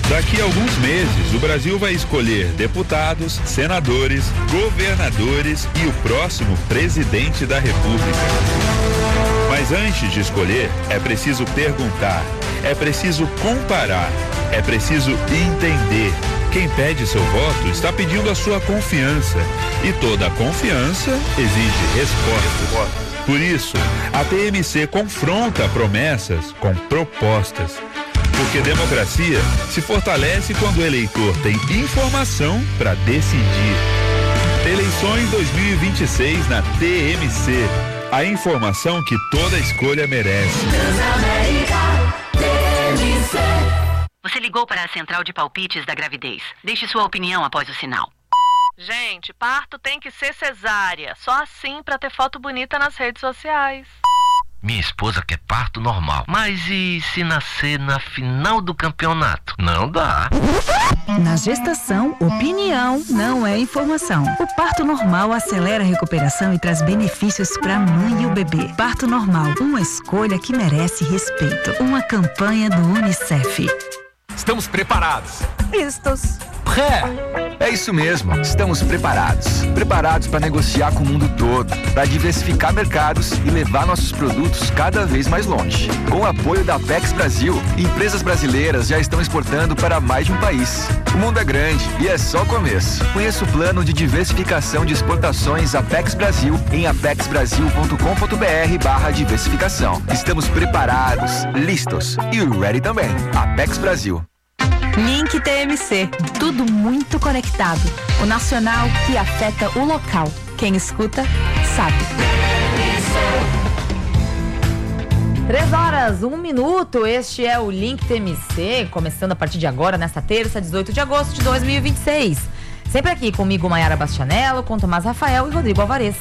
Daqui a alguns meses, o Brasil vai escolher deputados, senadores, governadores e o próximo presidente da República. Mas antes de escolher, é preciso perguntar, é preciso comparar, é preciso entender. Quem pede seu voto está pedindo a sua confiança. E toda confiança exige respostas. Por isso, a TMC confronta promessas com propostas. Porque democracia se fortalece quando o eleitor tem informação para decidir. Eleições 2026 na TMC. A informação que toda escolha merece. Você ligou para a central de palpites da gravidez. Deixe sua opinião após o sinal. Gente, parto tem que ser cesárea. Só assim para ter foto bonita nas redes sociais. Minha esposa quer parto normal. Mas e se nascer na final do campeonato? Não dá. Na gestação, opinião não é informação. O parto normal acelera a recuperação e traz benefícios para a mãe e o bebê. Parto normal, uma escolha que merece respeito. Uma campanha do UNICEF. Estamos preparados. Listos. É isso mesmo, estamos preparados. Preparados para negociar com o mundo todo, para diversificar mercados e levar nossos produtos cada vez mais longe. Com o apoio da Apex Brasil, empresas brasileiras já estão exportando para mais de um país. O mundo é grande e é só o começo. Conheça o plano de diversificação de exportações Apex Brasil em apexbrasil.com.br/diversificação. Estamos preparados, listos e ready também. Apex Brasil. Link TMC, tudo muito conectado. O nacional que afeta o local. Quem escuta, sabe. 3h01. Este é o Link TMC, começando a partir de agora, nesta terça, 18 de agosto de 2026. Sempre aqui comigo, Maiara Bastianello, com Tomás Rafael e Rodrigo Alvarez.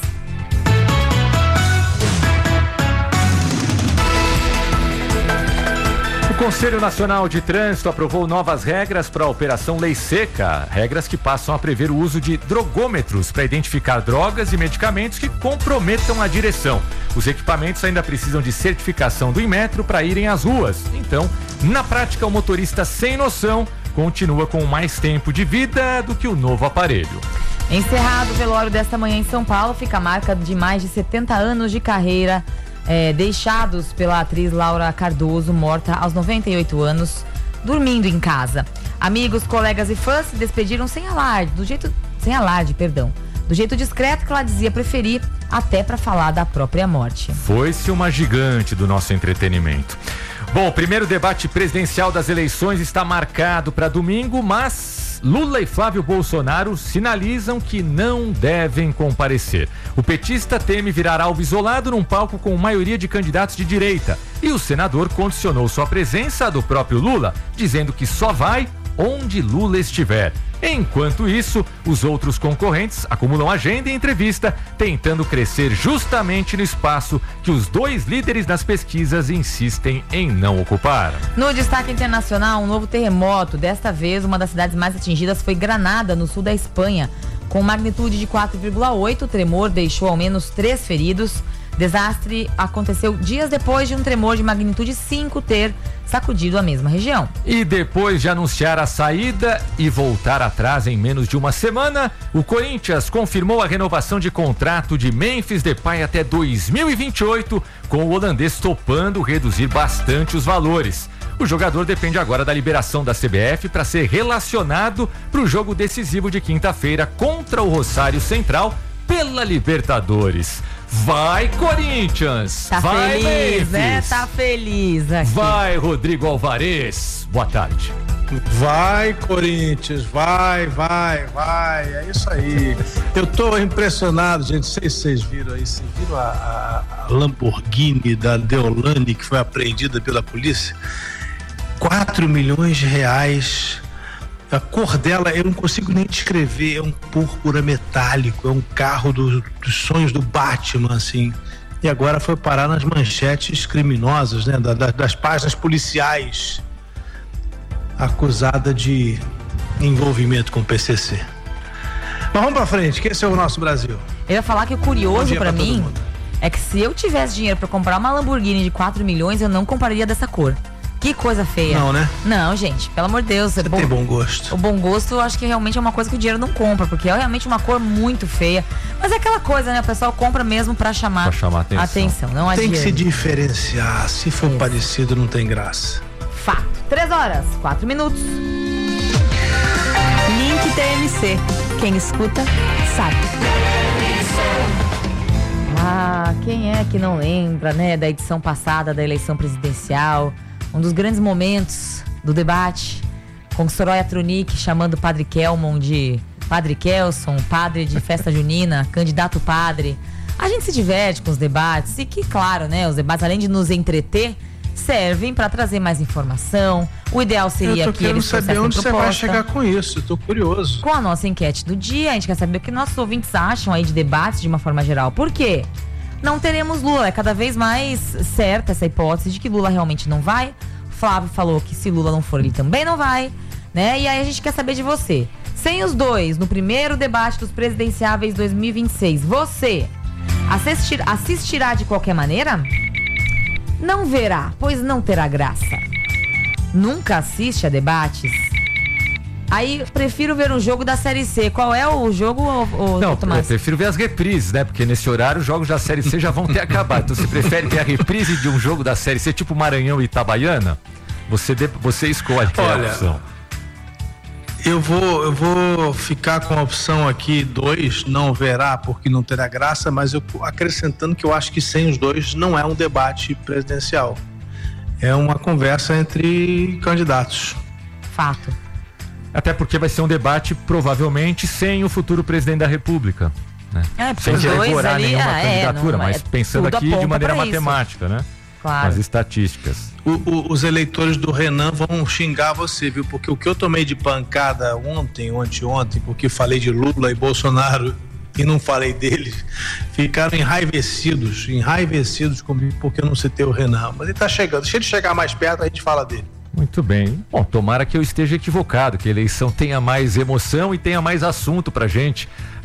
O Conselho Nacional de Trânsito aprovou novas regras para a Operação Lei Seca, regras que passam a prever o uso de drogômetros para identificar drogas e medicamentos que comprometam a direção. Os equipamentos ainda precisam de certificação do Inmetro para irem às ruas. Então, na prática, o motorista sem noção continua com mais tempo de vida do que o novo aparelho. Encerrado o velório desta manhã em São Paulo, fica a marca de mais de 70 anos de carreira deixados pela atriz Laura Cardoso, morta aos 98 anos, dormindo em casa. Amigos, colegas e fãs se despediram sem alarde, do jeito discreto que ela dizia preferir, até para falar da própria morte. Foi-se uma gigante do nosso entretenimento. Bom, o primeiro debate presidencial das eleições está marcado para domingo, mas Lula e Flávio Bolsonaro sinalizam que não devem comparecer. O petista teme virar alvo isolado num palco com maioria de candidatos de direita. E o senador condicionou sua presença à do próprio Lula, dizendo que só vai onde Lula estiver. Enquanto isso, os outros concorrentes acumulam agenda e entrevista, tentando crescer justamente no espaço que os dois líderes das pesquisas insistem em não ocupar. No destaque internacional, um novo terremoto. Desta vez, uma das cidades mais atingidas foi Granada, no sul da Espanha. Com magnitude de 4,8, o tremor deixou ao menos 3 feridos. Desastre aconteceu dias depois de um tremor de magnitude 5 ter sacudido a mesma região. E depois de anunciar a saída e voltar atrás em menos de uma semana, o Corinthians confirmou a renovação de contrato de Memphis Depay até 2028, com o holandês topando reduzir bastante os valores. O jogador depende agora da liberação da CBF para ser relacionado para o jogo decisivo de quinta-feira contra o Rosário Central pela Libertadores. Vai, Corinthians! Tá vai, feliz, Memphis! né? Tá feliz aqui. Vai, Rodrigo Alvarez! Boa tarde. Vai, Corinthians, vai. É isso aí. Eu tô impressionado, gente. Não sei se vocês viram aí. Vocês viram a Lamborghini da Deolane que foi apreendida pela polícia? 4 milhões de reais. A cor dela eu não consigo nem descrever, é um púrpura metálico, é um carro dos sonhos do Batman, assim. E agora foi parar nas manchetes criminosas, né, das páginas policiais, acusada de envolvimento com o PCC. Mas vamos pra frente, que esse é o nosso Brasil. Eu ia falar que o curioso pra mim é que se eu tivesse dinheiro pra comprar uma Lamborghini de 4 milhões, eu não compraria dessa cor. Que coisa feia. Não, né? Não, gente, pelo amor de Deus. Você tem bom gosto. O bom gosto, eu acho que realmente é uma coisa que o dinheiro não compra, porque é realmente uma cor muito feia. Mas é aquela coisa, né? O pessoal compra mesmo pra chamar atenção. Não tem adianta. que se diferenciar. Se for parecido, não tem graça. Fato. 3h04. Link TMC. Quem escuta, sabe. Ah, quem é que não lembra, né, da edição passada da eleição presidencial? Um dos grandes momentos do debate, com Soraya Tronic chamando o Padre Kelmon de Padre Kelson, padre de festa junina, candidato padre. A gente se diverte com os debates e que, claro, né, os debates, além de nos entreter, servem para trazer mais informação. O ideal seria que eles trouxessem proposta. Eu tô querendo saber onde você vai chegar com isso, eu tô curioso. Com a nossa enquete do dia, a gente quer saber o que nossos ouvintes acham aí de debates de uma forma geral. Por quê? Não teremos Lula, é cada vez mais certa essa hipótese de que Lula realmente não vai. Flávio falou que se Lula não for, ele também não vai, né? E aí a gente quer saber de você. Sem os dois, no primeiro debate dos presidenciáveis 2026, você assistirá de qualquer maneira? Não verá, pois não terá graça. Nunca assiste a debates? Aí, prefiro ver um jogo da Série C. Qual é o jogo, Não, Tomás? Eu prefiro ver as reprises, né? Porque nesse horário os jogos da Série C já vão ter acabado. Então, você prefere ver a reprise de um jogo da Série C, tipo Maranhão e Itabaiana? Você escolhe qual é a opção. Eu vou ficar com a opção aqui 2, não verá porque não terá graça, mas eu acrescentando que eu acho que sem os dois não é um debate presidencial. É uma conversa entre candidatos. Fato. Até porque vai ser um debate provavelmente sem o futuro presidente da República, né? Sem decorar nenhuma candidatura, mas pensando aqui de maneira matemática, né? Claro. As estatísticas. Os eleitores do Renan vão xingar você, viu? Porque o que eu tomei de pancada ontem, anteontem, porque falei de Lula e Bolsonaro e não falei deles, ficaram enraivecidos comigo porque eu não citei o Renan. Mas ele tá chegando, deixa ele chegar mais perto, a gente fala dele. Muito bem. Bom, tomara que eu esteja equivocado, que a eleição tenha mais emoção e tenha mais assunto pra gente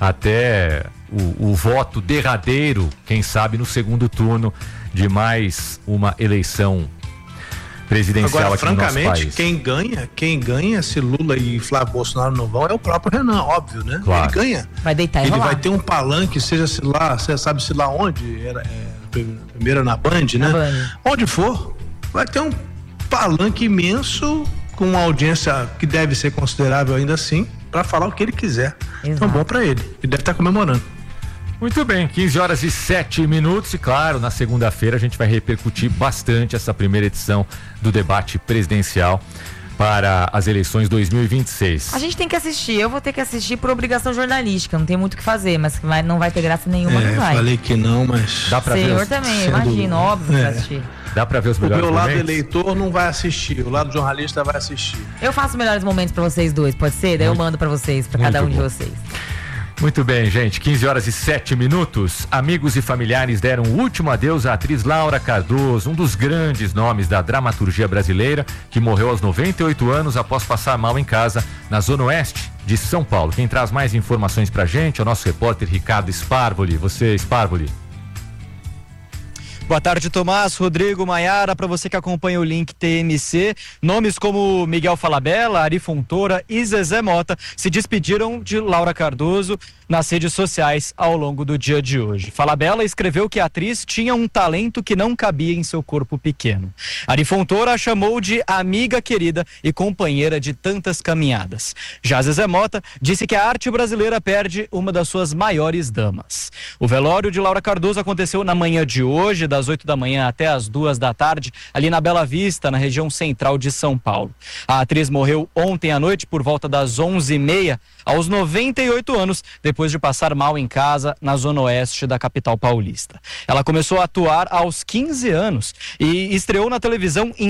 até o voto derradeiro, quem sabe no segundo turno de mais uma eleição presidencial. Agora, aqui francamente, no nosso país. Quem ganha se Lula e Flávio Bolsonaro não vão é o próprio Renan, óbvio, né? Claro. Ele ganha. Vai deitar e ele rolar. Vai ter um palanque, seja-se lá, você sabe-se lá onde, primeiro na Band, né? Band. Onde for, vai ter um palanque imenso com uma audiência que deve ser considerável ainda assim, para falar o que ele quiser. Exato. Então, bom para ele. Ele deve estar comemorando. Muito bem, 15h07 e claro, na segunda-feira a gente vai repercutir bastante essa primeira edição do debate presidencial para as eleições 2026. A gente tem que assistir, eu vou ter que assistir por obrigação jornalística, não tem muito o que fazer, mas não vai ter graça nenhuma, não vai. Falei que não, mas... Dá pra Senhor ver também, imagino, óbvio que vai assistir. Dá pra ver os melhores momentos? O meu lado eleitor não vai assistir, o lado jornalista vai assistir. Eu faço melhores momentos pra vocês dois, pode ser? Daí eu mando pra vocês, pra cada um de vocês. Muito bem, gente, 15h07. Amigos e familiares deram o último adeus à atriz Laura Cardoso, um dos grandes nomes da dramaturgia brasileira, que morreu aos 98 anos após passar mal em casa, na Zona Oeste de São Paulo. Quem traz mais informações pra gente é o nosso repórter Ricardo Sparvoli. Você, Sparvoli. Boa tarde, Tomás, Rodrigo, Maiara, para você que acompanha o Link TMC. Nomes como Miguel Falabella, Ari Fontoura e Zezé Mota se despediram de Laura Cardoso nas redes sociais ao longo do dia de hoje. Falabella escreveu que a atriz tinha um talento que não cabia em seu corpo pequeno. Ari Fontoura a chamou de amiga querida e companheira de tantas caminhadas. Já Zezé Mota disse que a arte brasileira perde uma das suas maiores damas. O velório de Laura Cardoso aconteceu na manhã de hoje, das 8 da manhã até as 2 da tarde, ali na Bela Vista, na região central de São Paulo. A atriz morreu ontem à noite por volta das 11h30, aos 98 anos, depois de passar mal em casa na zona oeste da capital paulista. Ela começou a atuar aos 15 anos e estreou na televisão em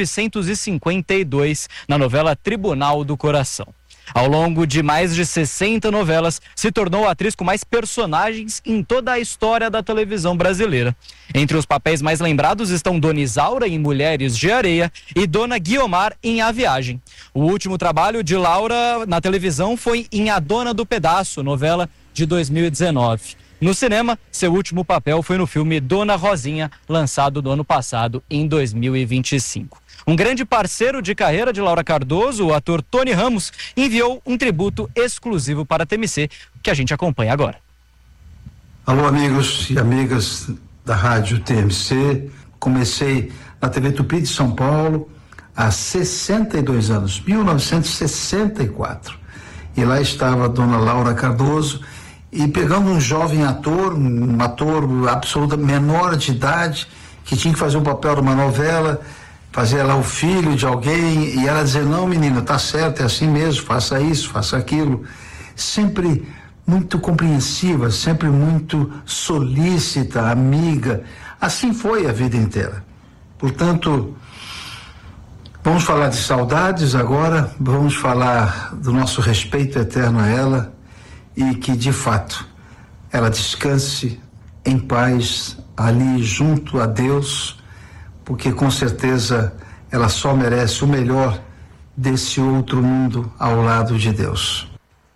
1952, na novela Tribunal do Coração. Ao longo de mais de 60 novelas, se tornou a atriz com mais personagens em toda a história da televisão brasileira. Entre os papéis mais lembrados estão Dona Isaura em Mulheres de Areia e Dona Guiomar em A Viagem. O último trabalho de Laura na televisão foi em A Dona do Pedaço, novela de 2019. No cinema, seu último papel foi no filme Dona Rosinha, lançado no ano passado, em 2025. Um grande parceiro de carreira de Laura Cardoso, o ator Tony Ramos, enviou um tributo exclusivo para a TMC, que a gente acompanha agora. Alô, amigos e amigas da Rádio TMC. Comecei na TV Tupi de São Paulo há 62 anos, 1964. E lá estava a dona Laura Cardoso, e pegando um jovem ator, um ator absolutamente menor de idade, que tinha que fazer um papel numa novela, fazer lá o filho de alguém, e ela dizer: não, menino, tá certo, é assim mesmo, faça isso, faça aquilo. Sempre muito compreensiva, sempre muito solícita, amiga. Assim foi a vida inteira. Portanto, vamos falar de saudades agora, vamos falar do nosso respeito eterno a ela, e que, de fato, ela descanse em paz ali junto a Deus, porque com certeza ela só merece o melhor desse outro mundo ao lado de Deus.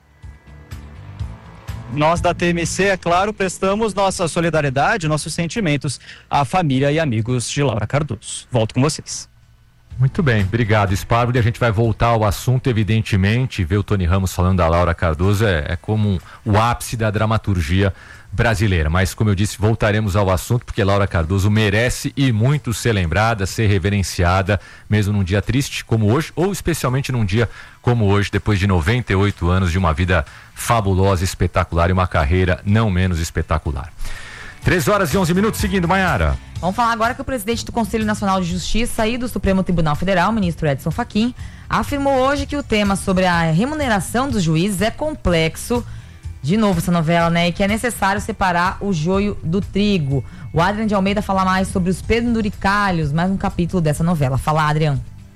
Nós da TMC, é claro, prestamos nossa solidariedade, nossos sentimentos à família e amigos de Laura Cardoso. Volto com vocês. Muito bem, obrigado, Spárvore. A gente vai voltar ao assunto, evidentemente. Ver o Tony Ramos falando da Laura Cardoso é como o ápice da dramaturgia brasileira. Mas, como eu disse, voltaremos ao assunto, porque Laura Cardoso merece e muito ser lembrada, ser reverenciada, mesmo num dia triste como hoje, ou especialmente num dia como hoje, depois de 98 anos de uma vida fabulosa, espetacular e uma carreira não menos espetacular. 3h11, seguindo, Maiara. Vamos falar agora que o presidente do Conselho Nacional de Justiça e do Supremo Tribunal Federal, o ministro Edson Fachin, afirmou hoje que o tema sobre a remuneração dos juízes é complexo. De novo essa novela, né? E que é necessário separar o joio do trigo. O Adrian de Almeida fala mais sobre os penduricalhos, mais um capítulo dessa novela. Fala, Adrian.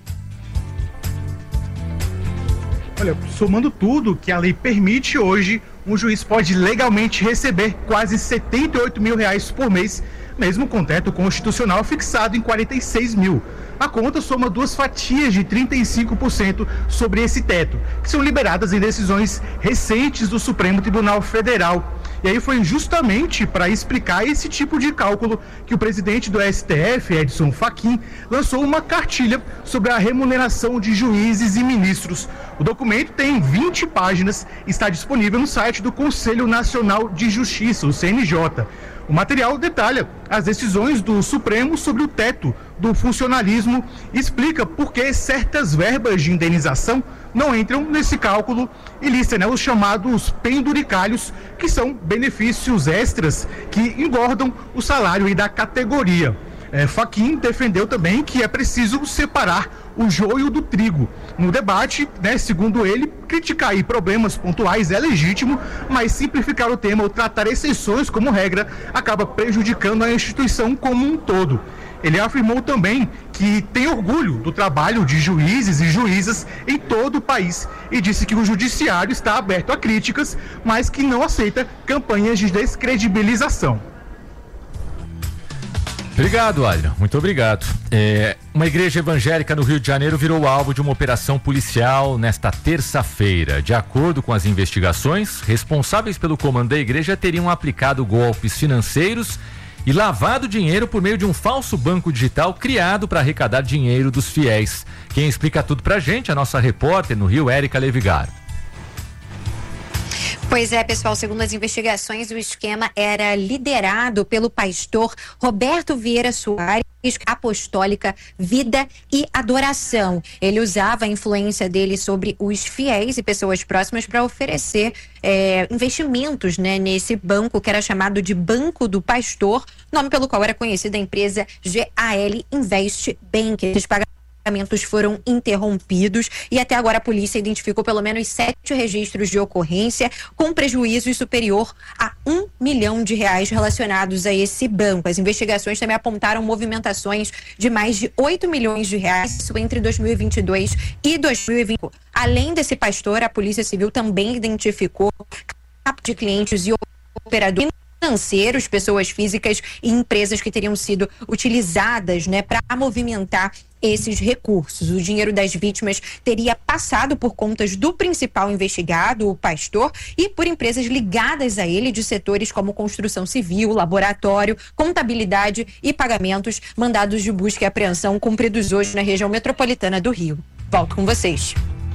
Olha, somando tudo que a lei permite hoje, um juiz pode legalmente receber quase R$78 mil por mês, mesmo com teto constitucional fixado em 46 mil. A conta soma 2 fatias de 35% sobre esse teto, que são liberadas em decisões recentes do Supremo Tribunal Federal. E aí foi justamente para explicar esse tipo de cálculo que o presidente do STF, Edson Fachin, lançou uma cartilha sobre a remuneração de juízes e ministros. O documento tem 20 páginas e está disponível no site do Conselho Nacional de Justiça, o CNJ. O material detalha as decisões do Supremo sobre o teto do funcionalismo e explica por que certas verbas de indenização não entram nesse cálculo e lista, né, os chamados penduricalhos, que são benefícios extras que engordam o salário da categoria. Fachin defendeu também que é preciso separar o joio do trigo. No debate, né, segundo ele, criticar aí problemas pontuais é legítimo, mas simplificar o tema ou tratar exceções como regra acaba prejudicando a instituição como um todo. Ele afirmou também que tem orgulho do trabalho de juízes e juízas em todo o país e disse que o judiciário está aberto a críticas, mas que não aceita campanhas de descredibilização. Obrigado, Adrian. Muito obrigado. Uma igreja evangélica no Rio de Janeiro virou alvo de uma operação policial nesta terça-feira. De acordo com as investigações, responsáveis pelo comando da igreja teriam aplicado golpes financeiros e lavado dinheiro por meio de um falso banco digital criado para arrecadar dinheiro dos fiéis. Quem explica tudo pra gente é a nossa repórter no Rio, Érica Levigar. Pois é, pessoal, segundo as investigações, o esquema era liderado pelo pastor Roberto Vieira Soares, Apostólica Vida e Adoração. Ele usava a influência dele sobre os fiéis e pessoas próximas para oferecer investimentos, né, nesse banco que era chamado de Banco do Pastor, nome pelo qual era conhecida a empresa GAL Invest Bank. Esses pagamentos foram interrompidos e até agora a polícia identificou pelo menos 7 registros de ocorrência com prejuízo superior a R$1 milhão relacionados a esse banco. As investigações também apontaram movimentações de mais de R$8 milhões, isso entre 2022 e 2020. Além desse pastor, a Polícia Civil também identificou de clientes e operadores financeiros, pessoas físicas e empresas que teriam sido utilizadas, né, para movimentar esses recursos. O dinheiro das vítimas teria passado por contas do principal investigado, o pastor, e por empresas ligadas a ele de setores como construção civil, laboratório, contabilidade e pagamentos. Mandados de busca e apreensão cumpridos hoje na região metropolitana do Rio. Volto com vocês.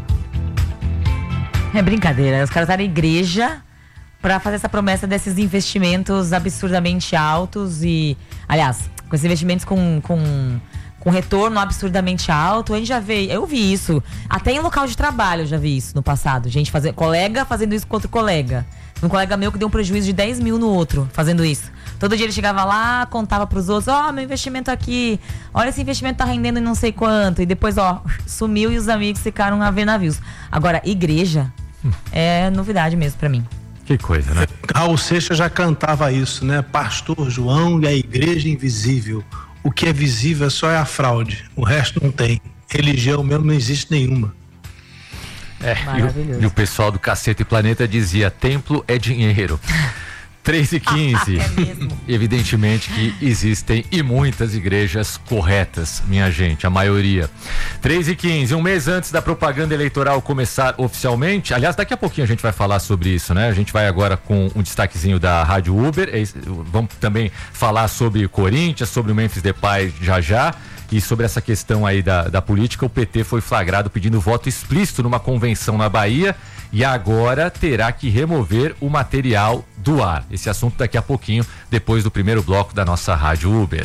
É brincadeira, os caras eram na igreja para fazer essa promessa desses investimentos absurdamente altos e, aliás, com esses investimentos com retorno absurdamente alto. A gente já vê, eu vi isso, até em local de trabalho eu já vi isso no passado. Gente colega fazendo isso com outro colega. Um colega meu que deu um prejuízo de 10 mil no outro, fazendo isso. Todo dia ele chegava lá, contava pros outros, meu investimento aqui, olha, esse investimento tá rendendo em não sei quanto. E depois, sumiu e os amigos ficaram a ver navios. Agora, igreja é novidade mesmo pra mim. Que coisa, né? Raul Seixas já cantava isso, né? Pastor João e a igreja invisível. O que é visível só é a fraude, o resto não tem. Religião mesmo não existe nenhuma. E o pessoal do Cacete e Planeta dizia, templo é dinheiro. 3h15. Evidentemente que existem e muitas igrejas corretas, minha gente, a maioria. 3h15, um mês antes da propaganda eleitoral começar oficialmente. Aliás, daqui a pouquinho a gente vai falar sobre isso, né? A gente vai agora com um destaquezinho da Rádio Uber. Vamos também falar sobre Corinthians, sobre o Memphis Depay já. E sobre essa questão aí da política, o PT foi flagrado pedindo voto explícito numa convenção na Bahia e agora terá que remover o material do ar. Esse assunto daqui a pouquinho, depois do primeiro bloco da nossa Rádio Uber.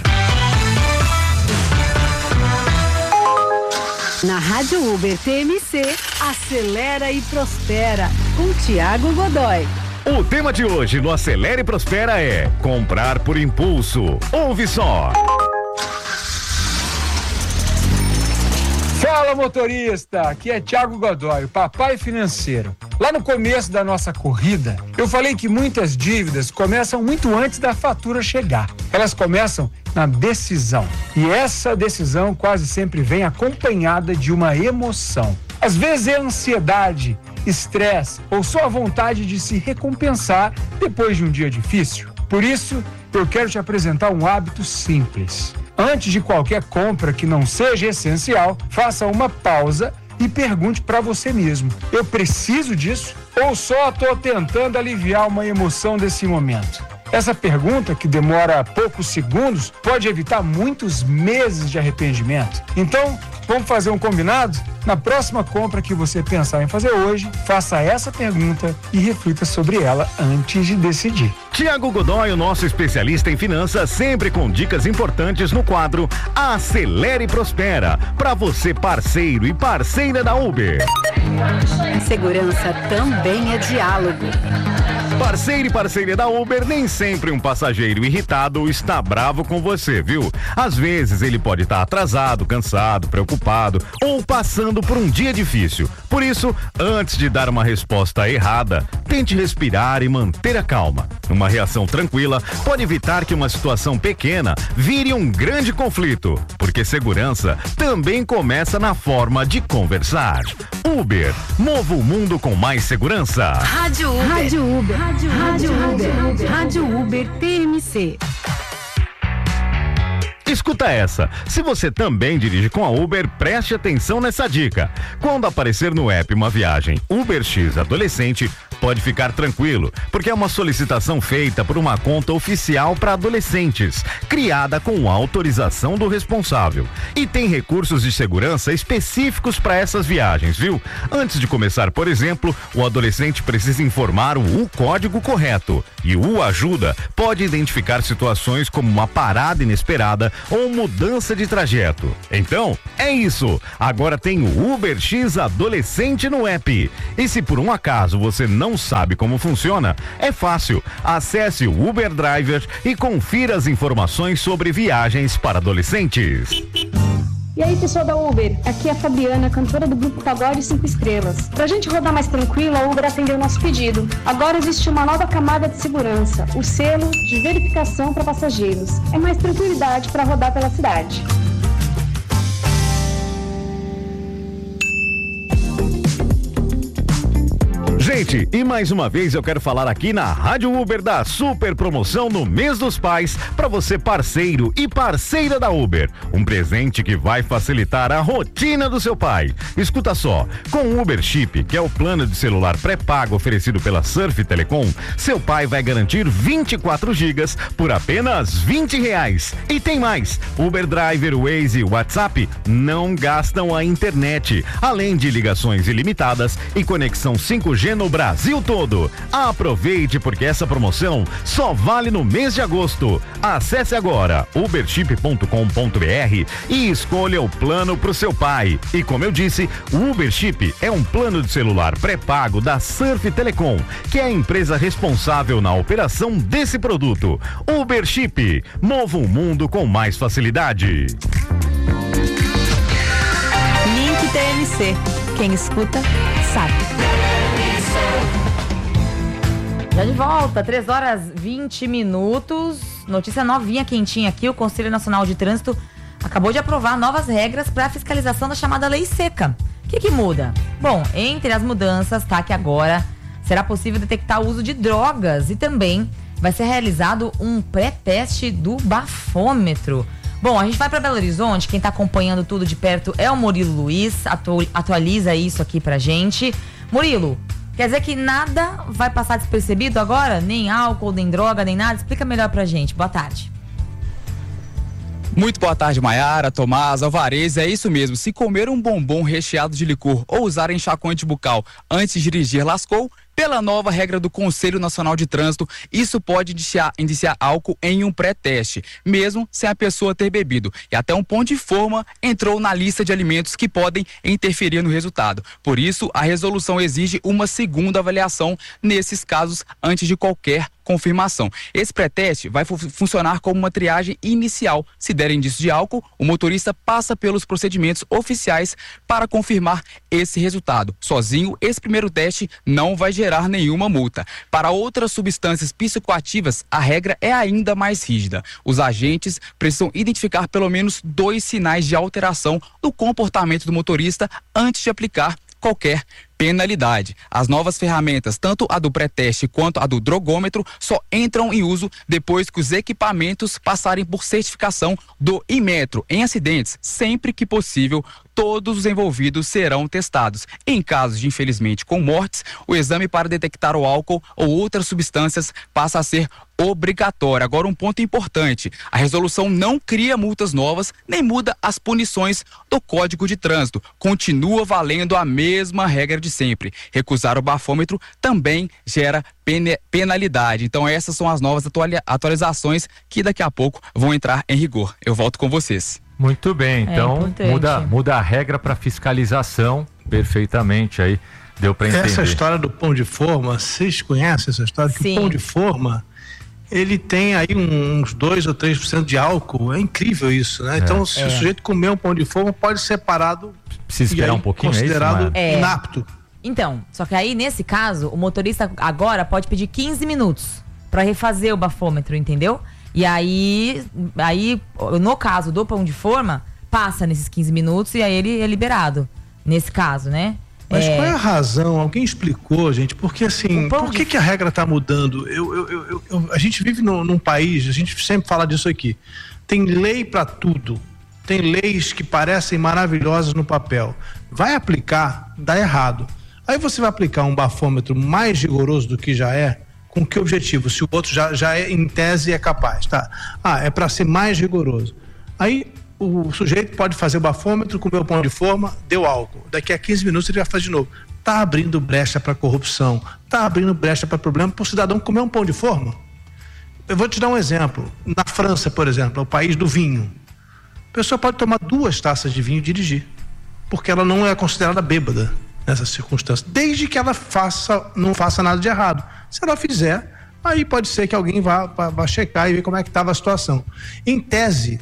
Na Rádio Uber TMC, Acelera e Prospera, com Tiago Godoy. O tema de hoje no Acelera e Prospera é comprar por impulso. Ouve só. Fala, motorista, aqui é Tiago Godoy, o papai financeiro. Lá no começo da nossa corrida, eu falei que muitas dívidas começam muito antes da fatura chegar. Elas começam na decisão. E essa decisão quase sempre vem acompanhada de uma emoção. Às vezes é ansiedade, estresse ou só a vontade de se recompensar depois de um dia difícil. Por isso, eu quero te apresentar um hábito simples. Antes de qualquer compra que não seja essencial, faça uma pausa e pergunte para você mesmo: eu preciso disso ou só estou tentando aliviar uma emoção desse momento? Essa pergunta, que demora poucos segundos, pode evitar muitos meses de arrependimento. Então, vamos fazer um combinado? Na próxima compra que você pensar em fazer hoje, faça essa pergunta e reflita sobre ela antes de decidir. Tiago Godoy, o nosso especialista em finanças, sempre com dicas importantes no quadro Acelera e Prospera, para você parceiro e parceira da Uber. Segurança também é diálogo. Parceiro e parceira da Uber, nem sempre um passageiro irritado está bravo com você, viu? Às vezes ele pode estar atrasado, cansado, preocupado ou passando por um dia difícil. Por isso, antes de dar uma resposta errada, tente respirar e manter a calma. Uma reação tranquila pode evitar que uma situação pequena vire um grande conflito, porque segurança também começa na forma de conversar. Uber, mova o mundo com mais segurança. Rádio Uber. Rádio Uber. Rádio Uber. Rádio Uber TMC. Escuta essa. Se você também dirige com a Uber, preste atenção nessa dica. Quando aparecer no app uma viagem UberX adolescente, pode ficar tranquilo, porque é uma solicitação feita por uma conta oficial para adolescentes, criada com autorização do responsável. E tem recursos de segurança específicos para essas viagens, viu? Antes de começar, por exemplo, o adolescente precisa informar o código correto. E o Ajuda pode identificar situações como uma parada inesperada ou mudança de trajeto. Então, é isso. Agora tem o UberX Adolescente no app. E se por um acaso você não sabe como funciona, é fácil. Acesse o Uber Driver e confira as informações sobre viagens para adolescentes. E aí, pessoal da Uber, aqui é a Fabiana, cantora do grupo Pagode 5 Estrelas. Pra gente rodar mais tranquilo, a Uber atendeu o nosso pedido. Agora existe uma nova camada de segurança, o selo de verificação para passageiros. É mais tranquilidade para rodar pela cidade. Gente, e mais uma vez eu quero falar aqui na Rádio Uber da super promoção no mês dos pais para você parceiro e parceira da Uber. Um presente que vai facilitar a rotina do seu pai. Escuta só, com o Uber Chip, que é o plano de celular pré-pago oferecido pela Surf Telecom, seu pai vai garantir 24 gigas por apenas R$20. E tem mais, Uber Driver, Waze e WhatsApp não gastam a internet, além de ligações ilimitadas e conexão 5G no Brasil todo. Aproveite, porque essa promoção só vale no mês de agosto. Acesse agora uberchip.com.br e escolha o plano pro seu pai. E como eu disse, o Uber Chip é um plano de celular pré-pago da Surf Telecom, que é a empresa responsável na operação desse produto. Uber Chip, mova o mundo com mais facilidade. Link TMC. Quem escuta, sabe. Já de volta, 3h20. Notícia novinha, quentinha aqui. O Conselho Nacional de Trânsito acabou de aprovar novas regras para a fiscalização da chamada Lei Seca. O que muda? Bom, entre as mudanças, tá, que agora será possível detectar o uso de drogas e também vai ser realizado um pré-teste do bafômetro. Bom, a gente vai para Belo Horizonte, quem tá acompanhando tudo de perto é o Murilo Luiz, atualiza isso aqui pra gente. Murilo, quer dizer que nada vai passar despercebido agora? Nem álcool, nem droga, nem nada? Explica melhor pra gente. Boa tarde. Muito boa tarde, Maiara, Tomás, Alvarez, é isso mesmo. Se comer um bombom recheado de licor ou usar enxaquante bucal antes de dirigir, lascou. Pela nova regra do Conselho Nacional de Trânsito, isso pode indiciar álcool em um pré-teste, mesmo sem a pessoa ter bebido. E até um pão de forma entrou na lista de alimentos que podem interferir no resultado. Por isso, a resolução exige uma segunda avaliação nesses casos antes de qualquer confirmação. Esse pré-teste vai funcionar como uma triagem inicial. Se der indício de álcool, o motorista passa pelos procedimentos oficiais para confirmar esse resultado. Sozinho, esse primeiro teste não vai gerar nenhuma multa. Para outras substâncias psicoativas, a regra é ainda mais rígida. Os agentes precisam identificar pelo menos 2 sinais de alteração do comportamento do motorista antes de aplicar qualquer penalidade. As novas ferramentas, tanto a do pré-teste quanto a do drogômetro, só entram em uso depois que os equipamentos passarem por certificação do Inmetro. Em acidentes, sempre que possível, todos os envolvidos serão testados. Em casos de, infelizmente, com mortes, o exame para detectar o álcool ou outras substâncias passa a ser obrigatório. Agora, um ponto importante: a resolução não cria multas novas, nem muda as punições do Código de Trânsito. Continua valendo a mesma regra de sempre. Recusar o bafômetro também gera penalidade. Então, essas são as novas atualizações que daqui a pouco vão entrar em rigor. Eu volto com vocês. Muito bem, então muda a regra para fiscalização perfeitamente aí, deu para entender. Essa história do pão de forma, vocês conhecem essa história? Sim. Que o pão de forma, ele tem aí uns 2 ou 3% de álcool, é incrível isso, né? Então, se o sujeito comer um pão de forma, pode ser parado. Precisa esperar um pouquinho, considerado é isso, inapto. Então, só que aí nesse caso, o motorista agora pode pedir 15 minutos para refazer o bafômetro, entendeu? E aí, no caso do pão de forma, passa nesses 15 minutos e aí ele é liberado, nesse caso, né? Mas qual é a razão? Alguém explicou, gente? Porque assim, por que a regra está mudando? A gente vive num país, a gente sempre fala disso aqui, tem lei para tudo, tem leis que parecem maravilhosas no papel. Vai aplicar, dá errado. Aí você vai aplicar um bafômetro mais rigoroso do que já é, com que objetivo? Se o outro já é, em tese, é capaz, tá? É para ser mais rigoroso. Aí o sujeito pode fazer o bafômetro, comer o pão de forma, deu álcool. Daqui a 15 minutos ele vai fazer de novo. Tá abrindo brecha para corrupção, tá abrindo brecha para problema para o cidadão comer um pão de forma. Eu vou te dar um exemplo. Na França, por exemplo, é o país do vinho. A pessoa pode tomar 2 taças de vinho e dirigir, porque ela não é considerada bêbada nessa circunstância, desde que ela não faça nada de errado. Se ela fizer, aí pode ser que alguém vá checar e ver como é que estava a situação. Em tese,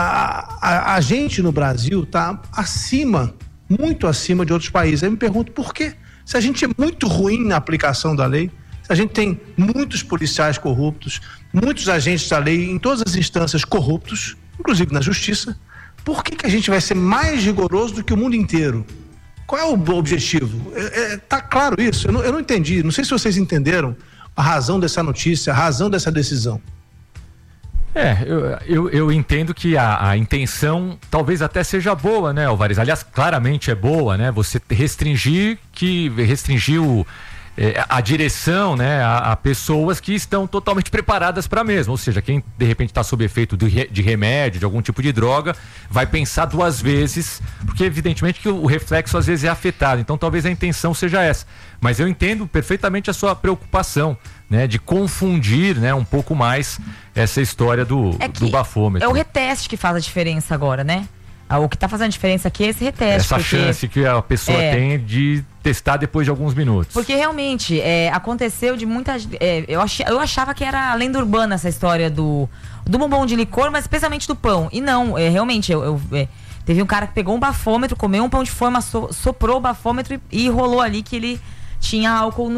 a gente no Brasil está muito acima de outros países. Aí eu me pergunto por quê? Se a gente é muito ruim na aplicação da lei, se a gente tem muitos policiais corruptos, muitos agentes da lei em todas as instâncias corruptos, inclusive na justiça, por que a gente vai ser mais rigoroso do que o mundo inteiro? Qual é o objetivo? Tá claro isso? Eu não entendi. Não sei se vocês entenderam a razão dessa notícia, a razão dessa decisão. Eu entendo que a intenção talvez até seja boa, né, Alvarez? Aliás, claramente é boa, né? Você restringiu a direção, né, a pessoas que estão totalmente preparadas para a mesma. Ou seja, quem de repente está sob efeito de remédio, de algum tipo de droga, vai pensar duas vezes, porque evidentemente que o reflexo às vezes é afetado. Então talvez a intenção seja essa. Mas eu entendo perfeitamente a sua preocupação, né, de confundir, né, um pouco mais essa história do bafômetro. É o reteste que faz a diferença agora, né? O que está fazendo a diferença aqui é esse reteste. Essa chance que a pessoa tem de testar depois de alguns minutos. Porque realmente aconteceu de muitas. Eu achava que era lenda urbana essa história do bombom de licor, mas especialmente do pão. E não, realmente, teve um cara que pegou um bafômetro, comeu um pão de forma, soprou o bafômetro e rolou ali que ele tinha álcool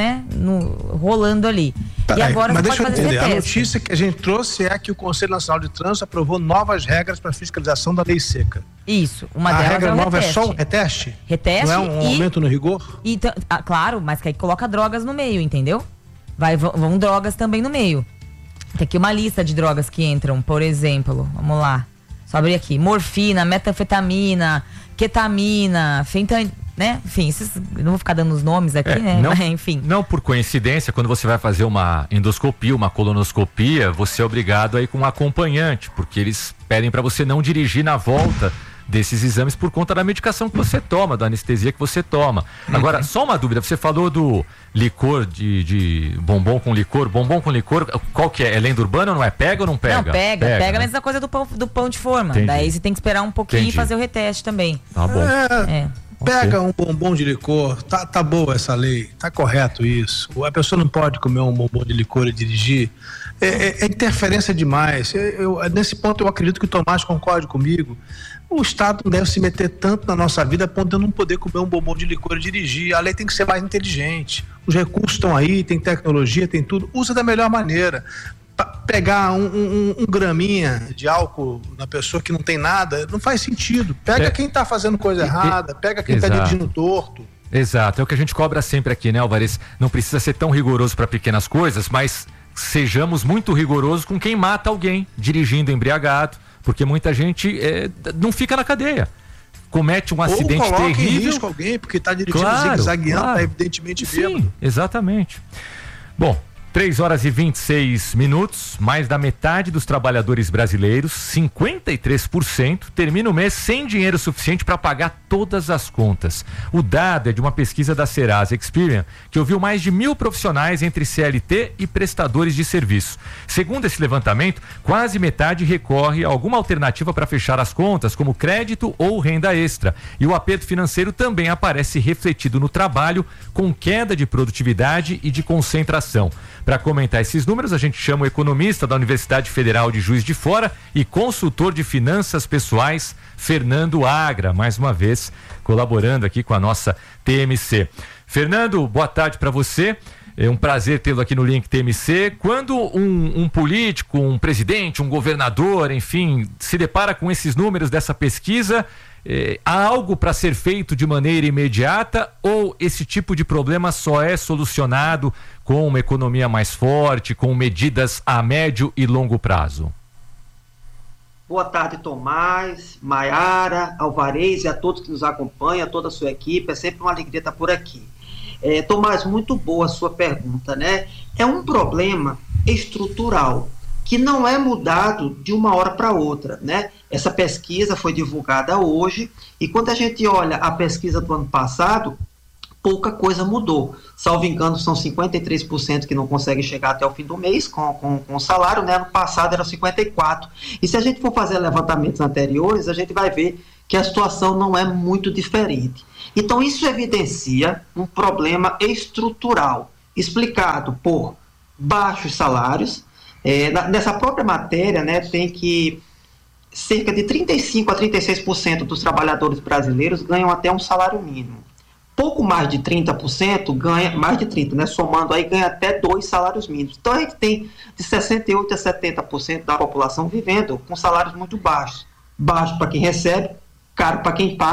rolando ali. E agora mas você deixa pode eu fazer entender. esse A teste. notícia que a gente trouxe é que o Conselho Nacional de Trânsito aprovou novas regras para fiscalização da lei seca. Isso. Uma a delas regra é o nova reteste. é só o reteste? Reteste. Não é um aumento no rigor? Claro, mas que aí coloca drogas no meio, entendeu? Vão drogas também no meio. Tem aqui uma lista de drogas que entram, por exemplo, vamos lá. Só abrir aqui. Morfina, metanfetamina, ketamina, né? Enfim, não vou ficar dando os nomes aqui, né? Não, mas, enfim. Não por coincidência, quando você vai fazer uma endoscopia, uma colonoscopia, você é obrigado a ir com um acompanhante, porque eles pedem para você não dirigir na volta desses exames por conta da medicação que você toma, da anestesia que você toma. Agora, só uma dúvida, você falou do licor de bombom com licor, qual que é? É lenda urbana ou não é? Pega ou não pega? Não, pega a né? mesma coisa do pão de forma. Entendi. Daí você tem que esperar um pouquinho e fazer o reteste também. Tá bom. Pega um bombom de licor, tá boa essa lei, tá correto isso. A pessoa não pode comer um bombom de licor e dirigir. É interferência demais. Nesse ponto eu acredito que o Tomás concorde comigo. O Estado não deve se meter tanto na nossa vida a ponto de eu não poder comer um bombom de licor e dirigir. A lei tem que ser mais inteligente. Os recursos estão aí, tem tecnologia, tem tudo. Usa da melhor maneira. Pegar um graminha de álcool na pessoa que não tem nada, não faz sentido. Pega quem está fazendo coisa errada, pega quem está dirigindo torto. Exato, é o que a gente cobra sempre aqui, né, Alvarez? Não precisa ser tão rigoroso para pequenas coisas, mas sejamos muito rigorosos com quem mata alguém dirigindo embriagado, porque muita gente não fica na cadeia. Comete um acidente coloca terrível. Em risco alguém porque está dirigindo zigue-zagueando, tá evidentemente bêbado. Sim, exatamente. Bom, 3h26, mais da metade dos trabalhadores brasileiros, 53%, termina o mês sem dinheiro suficiente para pagar todas as contas. O dado é de uma pesquisa da Serasa Experian, que ouviu mais de 1.000 profissionais entre CLT e prestadores de serviço. Segundo esse levantamento, quase metade recorre a alguma alternativa para fechar as contas, como crédito ou renda extra. E o aperto financeiro também aparece refletido no trabalho, com queda de produtividade e de concentração. Para comentar esses números, a gente chama o economista da Universidade Federal de Juiz de Fora e consultor de finanças pessoais, Fernando Agra, mais uma vez colaborando aqui com a nossa TMC. Fernando, boa tarde para você. É um prazer tê-lo aqui no Link TMC. Quando um político, um presidente, um governador, enfim, se depara com esses números dessa pesquisa, há algo para ser feito de maneira imediata ou esse tipo de problema só é solucionado com uma economia mais forte, com medidas a médio e longo prazo? Boa tarde, Tomás, Maiara, Alvarez e a todos que nos acompanham, a toda a sua equipe. É sempre uma alegria estar por aqui. Tomás, muito boa a sua pergunta, né? É um problema estrutural que não é mudado de uma hora para outra, né? Essa pesquisa foi divulgada hoje e quando a gente olha a pesquisa do ano passado, pouca coisa mudou. Salvo engano, são 53% que não conseguem chegar até o fim do mês com o salário, né? Ano passado era 54%. E se a gente for fazer levantamentos anteriores, a gente vai ver que a situação não é muito diferente. Então, isso evidencia um problema estrutural, explicado por baixos salários. Nessa própria matéria, né, tem que cerca de 35% a 36% dos trabalhadores brasileiros ganham até um salário mínimo. Pouco mais de 30% ganha, mais de 30%, né, somando aí, ganha até 2 salários mínimos. Então a gente tem de 68% a 70% da população vivendo com salários muito baixos. Baixo para quem recebe, caro para quem paga,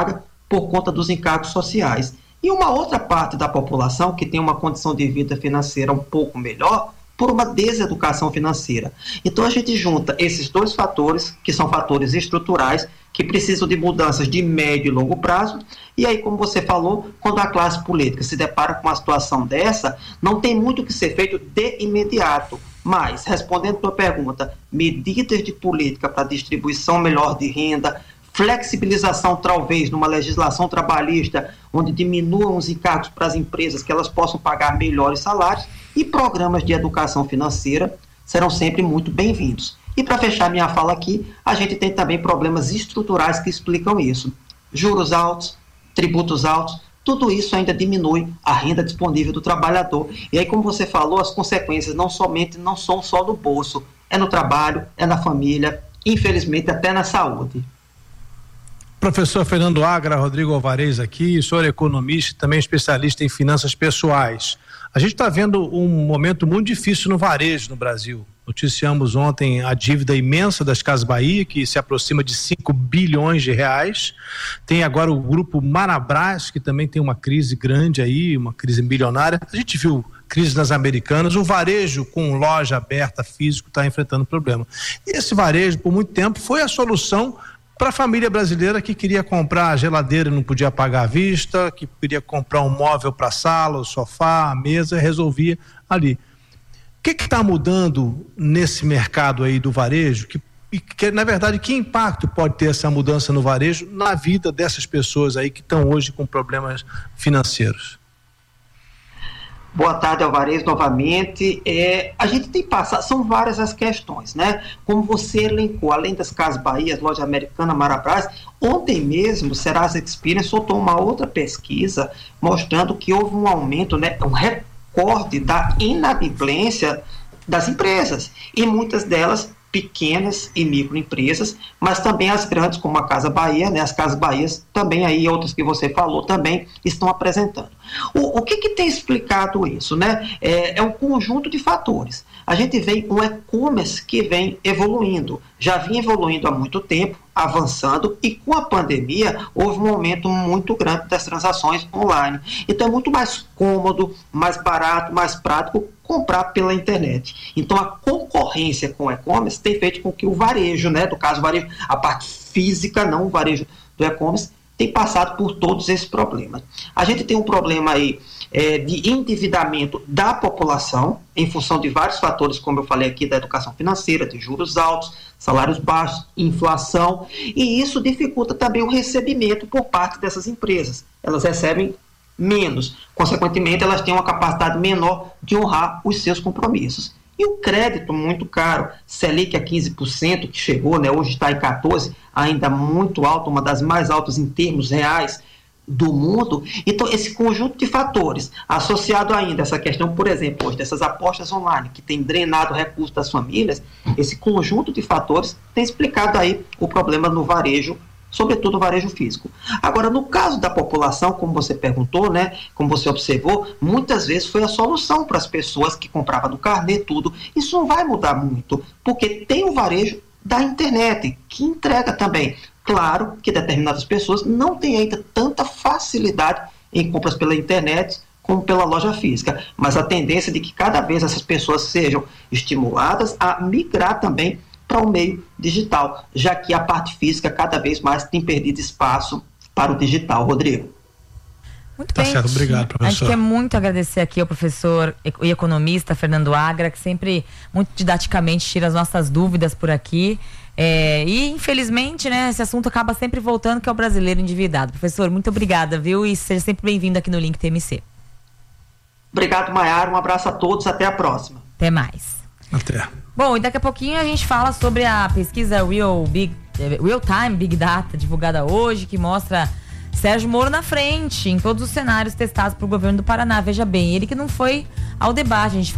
por conta dos encargos sociais. E uma outra parte da população que tem uma condição de vida financeira um pouco melhor por uma deseducação financeira. Então a gente junta esses dois fatores, que são fatores estruturais, que precisam de mudanças de médio e longo prazo, e aí, como você falou, quando a classe política se depara com uma situação dessa, não tem muito o que ser feito de imediato. Mas, respondendo a tua pergunta, medidas de política para distribuição melhor de renda, flexibilização, talvez, numa legislação trabalhista, onde diminuam os encargos para as empresas, que elas possam pagar melhores salários, e programas de educação financeira serão sempre muito bem-vindos. E para fechar minha fala aqui, a gente tem também problemas estruturais que explicam isso. Juros altos, tributos altos, tudo isso ainda diminui a renda disponível do trabalhador. E aí, como você falou, as consequências não são só no bolso, é no trabalho, é na família, infelizmente até na saúde. Professor Fernando Agra, Rodrigo Alvarez aqui, o senhor é economista e também especialista em finanças pessoais. A gente está vendo um momento muito difícil no varejo no Brasil. Noticiamos ontem a dívida imensa das Casas Bahia, que se aproxima de 5 bilhões de reais. Tem agora o grupo Marabras, que também tem uma crise grande aí, uma crise bilionária. A gente viu crise nas Americanas. O varejo com loja aberta, físico, está enfrentando problema. E esse varejo, por muito tempo, foi a solução para a família brasileira que queria comprar a geladeira e não podia pagar à vista, que queria comprar um móvel para a sala, o sofá, a mesa, resolvia ali. O que está mudando nesse mercado aí do varejo? Que, na verdade, que impacto pode ter essa mudança no varejo na vida dessas pessoas aí que estão hoje com problemas financeiros? Boa tarde, Alvarez, novamente. A gente tem passado, são várias as questões, né? Como você elencou, além das Casas Bahia, Loja Americana, Marabras, ontem mesmo, Serasa Experian soltou uma outra pesquisa mostrando que houve um aumento, né, um recorde da inadimplência das empresas, e muitas delas pequenas e microempresas, mas também as grandes, como a Casa Bahia, né? As Casas Bahias também aí, outras que você falou, também estão apresentando. O que tem explicado isso, né? É um conjunto de fatores. A gente vê um e-commerce que vem evoluindo, já vinha evoluindo há muito tempo, avançando, e com a pandemia houve um aumento muito grande das transações online. Então é muito mais cômodo, mais barato, mais prático comprar pela internet. Então a concorrência com o e-commerce tem feito com que o varejo, né, do caso o varejo, a parte física, não o varejo do e-commerce, tem passado por todos esses problemas. A gente tem um problema aí de endividamento da população, em função de vários fatores, como eu falei aqui, da educação financeira, de juros altos, salários baixos, inflação, e isso dificulta também o recebimento por parte dessas empresas. Elas recebem menos, consequentemente elas têm uma capacidade menor de honrar os seus compromissos. E o crédito muito caro, Selic a 15%, que chegou, né, hoje está em 14%, ainda muito alto, uma das mais altas em termos reais do mundo. Então, esse conjunto de fatores, associado ainda a essa questão, por exemplo, hoje, dessas apostas online, que tem drenado recursos das famílias, esse conjunto de fatores tem explicado aí o problema no varejo, sobretudo o varejo físico. Agora, no caso da população, como você perguntou, né, como você observou, muitas vezes foi a solução para as pessoas que compravam no carnê, tudo. Isso não vai mudar muito, porque tem o varejo da internet, que entrega também. Claro que determinadas pessoas não têm ainda tanta facilidade em compras pela internet como pela loja física, mas a tendência é de que cada vez essas pessoas sejam estimuladas a migrar também para o meio digital, já que a parte física cada vez mais tem perdido espaço para o digital. Rodrigo. Muito bem. Certo, obrigado, professor. A gente quer muito agradecer aqui ao professor e economista Fernando Agra, que sempre, muito didaticamente, tira as nossas dúvidas por aqui. E, infelizmente, né, esse assunto acaba sempre voltando, que é o brasileiro endividado. Professor, muito obrigada, viu? E seja sempre bem-vindo aqui no Link TMC. Obrigado, Maiara. Um abraço a todos. Até a próxima. Até mais. Até. Bom, e daqui a pouquinho a gente fala sobre a pesquisa Real Time Big Data, divulgada hoje, que mostra Sérgio Moro na frente em todos os cenários testados pelo governo do Paraná. Veja bem, ele que não foi ao debate. A gente fala